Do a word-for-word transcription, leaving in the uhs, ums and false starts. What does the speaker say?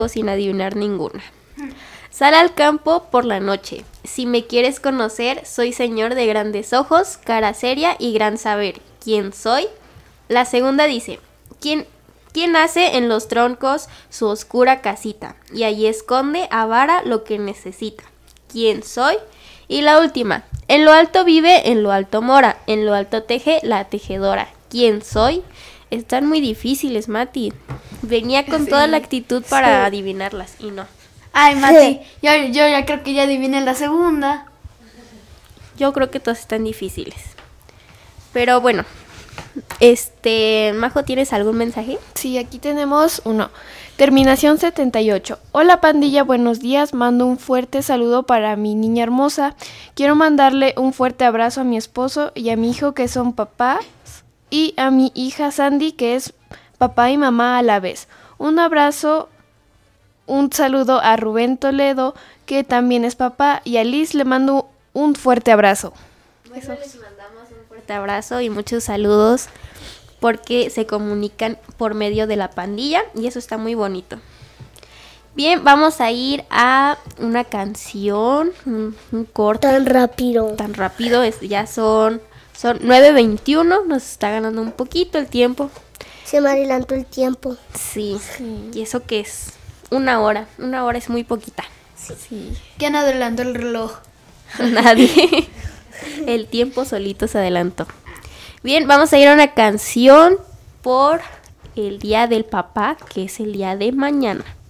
sin adivinar ninguna. Sal al campo por la noche. Si me quieres conocer, soy señor de grandes ojos, cara seria y gran saber. ¿Quién soy? La segunda dice, ¿quién, quién hace en los troncos su oscura casita? Y allí esconde a vara lo que necesita. ¿Quién soy? Y la última, en lo alto vive, en lo alto mora, en lo alto teje la tejedora. ¿Quién soy? Están muy difíciles, Mati. Venía con Sí. toda la actitud para Sí. adivinarlas y no. Ay, Mati, yo, yo ya creo que ya adiviné la segunda. Yo creo que todas están difíciles. Pero bueno, este, Majo, ¿tienes algún mensaje? Sí, aquí tenemos uno. Terminación setenta y ocho. Hola pandilla, buenos días. Mando un fuerte saludo para mi niña hermosa. Quiero mandarle un fuerte abrazo a mi esposo y a mi hijo que son papás y a mi hija Sandy que es papá y mamá a la vez. Un abrazo, un saludo a Rubén Toledo que también es papá y a Liz le mando un fuerte abrazo. Bueno, les mandamos un fuerte abrazo y muchos saludos porque se comunican por medio de la pandilla y eso está muy bonito. Bien, vamos a ir a una canción, un, un corte. Tan rápido. Tan rápido, es, ya son, son nueve veintiuno, nos está ganando un poquito el tiempo. Se me adelantó el tiempo. Sí, y eso que es una hora, una hora es muy poquita. Sí. ¿Quién adelantó el reloj? Nadie. El tiempo solito se adelantó. Bien, vamos a ir a una canción por el Día del Papá, que es el día de mañana.